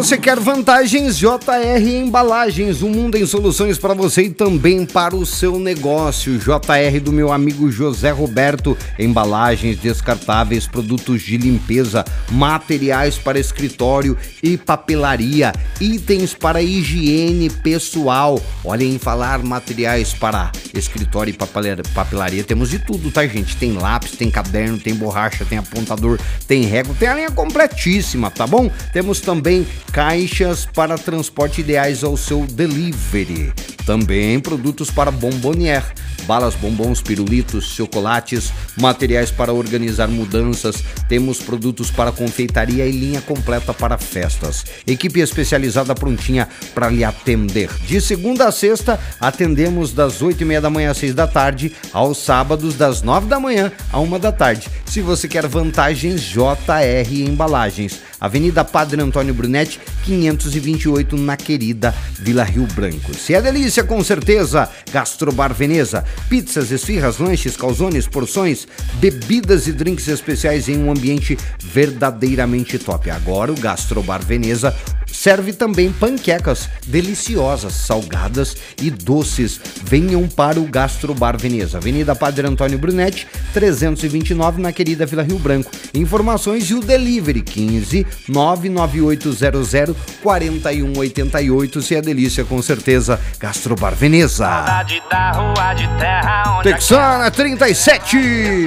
você quer vantagens, JR Embalagens, um mundo em soluções para você e também para o seu negócio. JR do meu amigo José Roberto, embalagens descartáveis, produtos de limpeza, materiais para escritório e papelaria, itens para higiene pessoal. Olha, em falar materiais para escritório e papelaria, temos de tudo, tá, gente? Tem lápis, tem caderno, tem borracha, tem apontador, tem régua, tem a linha completíssima, tá bom? Temos também caixas para transporte ideais ao seu delivery. Também produtos para bombonier, balas, bombons, pirulitos, chocolates, materiais para organizar mudanças. Temos produtos para confeitaria e linha completa para festas. Equipe especializada prontinha para lhe atender. De segunda a sexta, atendemos das 8h30 da manhã às 6 da tarde, aos sábados das 9 da manhã à 1 da tarde. Se você quer vantagens, JR Embalagens. Avenida Padre Antônio Brunetti, 528, na querida Vila Rio Branco. Se é delícia, com certeza, Gastrobar Veneza. Pizzas, esfirras, lanches, calzones, porções, bebidas e drinks especiais em um ambiente verdadeiramente top. Agora o Gastrobar Veneza serve também panquecas deliciosas, salgadas e doces. Venham para o Gastrobar Veneza. Avenida Padre Antônio Brunetti, 329, na querida Vila Rio Branco. Informações e o delivery 15 99800 4188. Se é delícia, com certeza, Gastrobar Veneza. Texana 37.